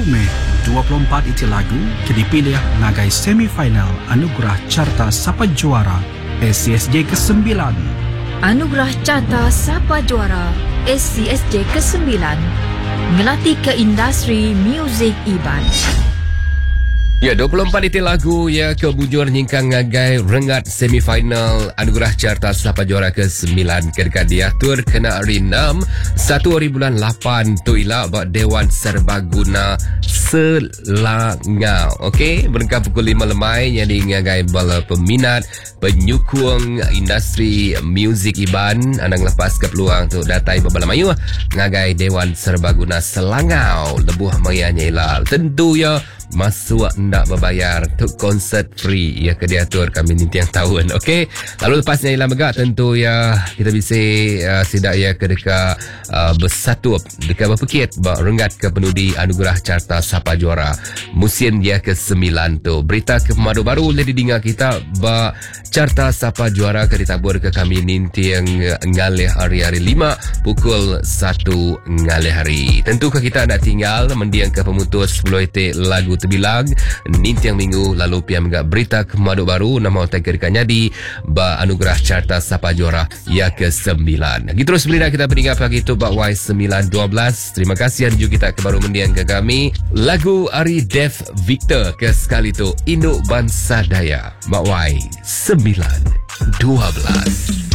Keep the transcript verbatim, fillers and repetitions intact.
Mei dua puluh empat itu lagu ke dipilih ngagai semifinal Anugerah Carta Sapa Juara S C S J kesembilan. Anugerah Carta Sapa Juara S C S J kesembilan ngelatih ke industri muzik Iban. Ya, dua puluh empat itu lagu ya kebujur nyingkang ngagai rengat semifinal Anugerah Carta Sapa Juara ke sembilan kedekat diatur kena hari enam satu hari bulan lapan tu ila buat Dewan Serbaguna Selangau. Okey, berengkap pukul lima lemai jadi ngagai bala peminat penyukung industri muzik Iban andang lepas ke peluang tu datai berbala mayu ngagai Dewan Serbaguna Selangau lebuh mayanya ila. Tentu ya masuk ndak berbayar untuk konsert free ya ke diatur kami nanti yang tahun. Okey, lalu lepasnya ialah megak tentu ya kita bisa uh, sidak ya ke dekat uh, bersatu dekat berpekit bak rengat ke penudi Anugerah Carta Sapa Juara musim dia ke sembilan tu. Berita ke pemadu baru boleh didengar kita bak Carta Sapa Juara ke ditabur ke kami nanti yang ngalih hari-hari lima pukul satu ngalih hari. Tentu ke kita nak tinggal mendiang ke pemutus sepuluh etik lagu terbilang ninti yang minggu lalu pihak menggak berita kemaduk baru nama otak kedekannya di ba Anugerah Carta Sapa Juara ya ke sembilan. Gitu terus beli dah kita beringat pagi itu bak Y sembilan dua belas. Terima kasih yang juga kita ke baru mendiang ke kami lagu Ari Dev Victor ke sekali itu Induk Bangsa Daya bak Y sembilan dua belas.